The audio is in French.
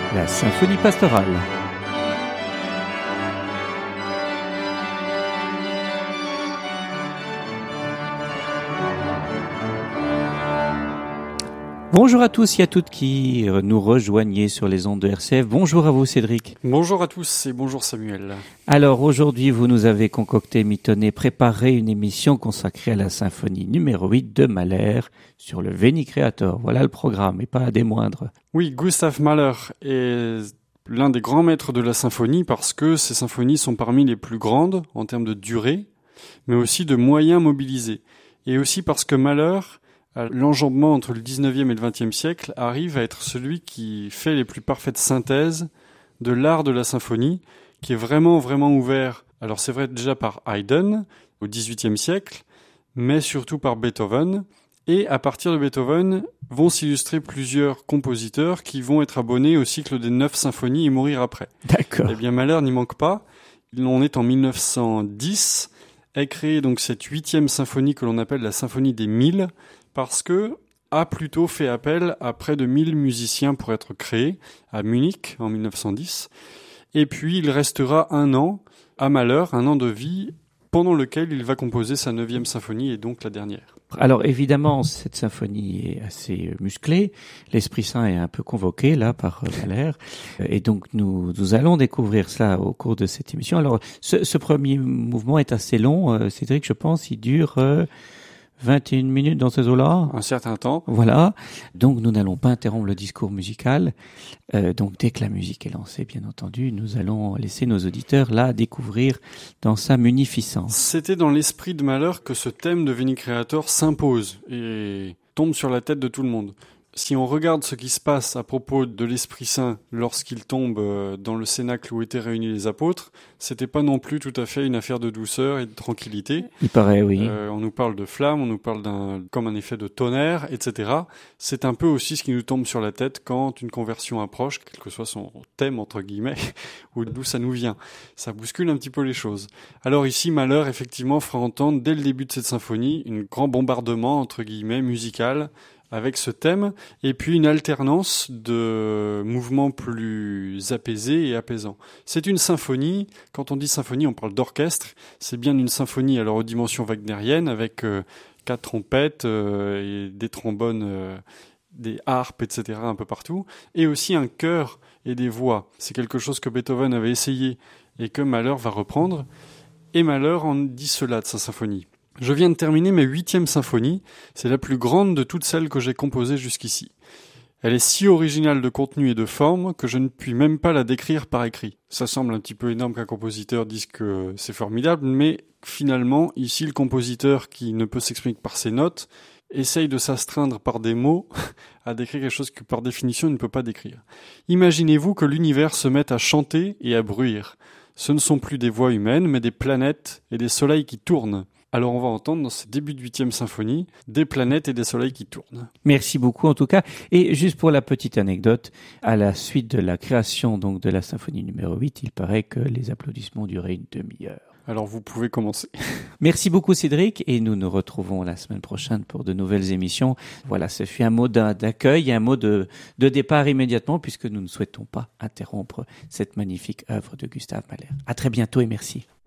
la symphonie pastorale. Bonjour à tous et à toutes qui nous rejoignez sur les ondes de RCF. Bonjour à vous Cédric. Bonjour à tous et bonjour Samuel. Alors aujourd'hui vous nous avez concocté, mitonné, préparé une émission consacrée à la symphonie numéro 8 de Mahler sur le Veni Creator. Voilà le programme et pas des moindres. Oui, Gustav Mahler est l'un des grands maîtres de la symphonie parce que ses symphonies sont parmi les plus grandes en termes de durée, mais aussi de moyens mobilisés. Et aussi parce que Mahler, l'enjambement entre le 19e et le 20e siècle, arrive à être celui qui fait les plus parfaites synthèses de l'art de la symphonie, qui est vraiment ouvert. Alors c'est vrai déjà par Haydn au 18e siècle, mais surtout par Beethoven. Et à partir de Beethoven vont s'illustrer plusieurs compositeurs qui vont être abonnés au cycle des 9 symphonies et mourir après. D'accord. Eh bien Mahler n'y manque pas. On est en 1910, est créée donc cette 8e symphonie que l'on appelle la symphonie des 1000, parce que a plutôt fait appel à près de 1000 musiciens pour être créés à Munich en 1910. Et puis il restera un an à Mahler, un an de vie, pendant lequel il va composer sa 9e symphonie et donc la dernière. Alors évidemment, cette symphonie est assez musclée. L'Esprit Saint est un peu convoqué là par Mahler, et donc nous allons découvrir cela au cours de cette émission. Alors ce premier mouvement est assez long, Cédric, je pense, il dure 21 minutes dans ces eaux-là. Un certain temps. Voilà. Donc, nous n'allons pas interrompre le discours musical. Donc, dès que la musique est lancée, bien entendu, nous allons laisser nos auditeurs là découvrir dans sa munificence. C'était dans l'esprit de Mahler que ce thème de Veni Creator s'impose et tombe sur la tête de tout le monde. Si on regarde ce qui se passe à propos de l'Esprit Saint lorsqu'il tombe dans le cénacle où étaient réunis les apôtres, c'était pas non plus tout à fait une affaire de douceur et de tranquillité. Il paraît, oui. On nous parle de flammes, on nous parle comme un effet de tonnerre, etc. C'est un peu aussi ce qui nous tombe sur la tête quand une conversion approche, quel que soit son thème, entre guillemets, ou d'où ça nous vient. Ça bouscule un petit peu les choses. Alors ici, Mahler, effectivement, fera entendre, dès le début de cette symphonie, un grand bombardement, entre guillemets, musical, avec ce thème, et puis une alternance de mouvements plus apaisés et apaisants. C'est une symphonie. Quand on dit symphonie, on parle d'orchestre. C'est bien une symphonie alors aux dimensions wagnériennes, avec 4 trompettes et des trombones, des harpes, etc. un peu partout, et aussi un chœur et des voix. C'est quelque chose que Beethoven avait essayé et que Mahler va reprendre. Et Mahler en dit cela de sa symphonie. Je viens de terminer ma 8e symphonie, c'est la plus grande de toutes celles que j'ai composées jusqu'ici. Elle est si originale de contenu et de forme que je ne puis même pas la décrire par écrit. Ça semble un petit peu énorme qu'un compositeur dise que c'est formidable, mais finalement, ici, le compositeur qui ne peut s'exprimer que par ses notes essaye de s'astreindre par des mots à décrire quelque chose que par définition il ne peut pas décrire. Imaginez-vous que l'univers se mette à chanter et à bruire. Ce ne sont plus des voix humaines, mais des planètes et des soleils qui tournent. Alors on va entendre dans ce début de 8e symphonie des planètes et des soleils qui tournent. Merci beaucoup en tout cas. Et juste pour la petite anecdote, à la suite de la création donc de la symphonie numéro 8, il paraît que les applaudissements duraient une demi-heure. Alors vous pouvez commencer. Merci beaucoup Cédric et nous nous retrouvons la semaine prochaine pour de nouvelles émissions. Voilà, ce fut un mot d'accueil et un mot de départ immédiatement puisque nous ne souhaitons pas interrompre cette magnifique œuvre de Gustav Mahler. À très bientôt et merci.